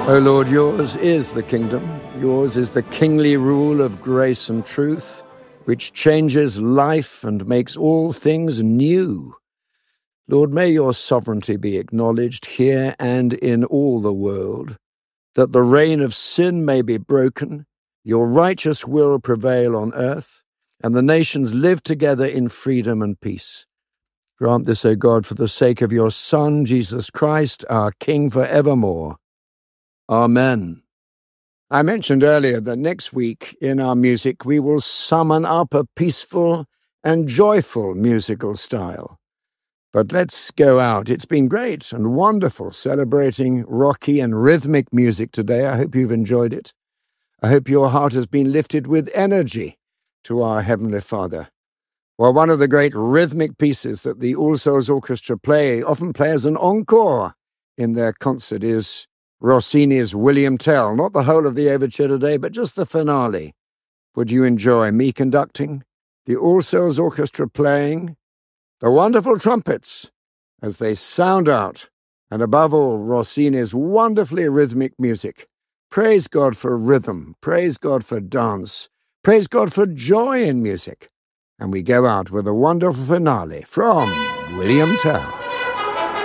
O Lord, yours is the kingdom, yours is the kingly rule of grace and truth, which changes life and makes all things new. Lord, may your sovereignty be acknowledged here and in all the world, that the reign of sin may be broken, your righteous will prevail on earth, and the nations live together in freedom and peace. Grant this, O God, for the sake of your Son, Jesus Christ, our King forevermore. Amen. I mentioned earlier that next week in our music we will summon up a peaceful and joyful musical style. But let's go out. It's been great and wonderful celebrating rocky and rhythmic music today. I hope you've enjoyed it. I hope your heart has been lifted with energy to our Heavenly Father. Well, one of the great rhythmic pieces that the All Souls Orchestra often play as an encore in their concert is Rossini's William Tell, not the whole of the overture today, but just the finale. Would you enjoy me conducting, the All Souls Orchestra playing, the wonderful trumpets as they sound out, and above all, Rossini's wonderfully rhythmic music? Praise God for rhythm, praise God for dance, praise God for joy in music. And we go out with a wonderful finale from William Tell.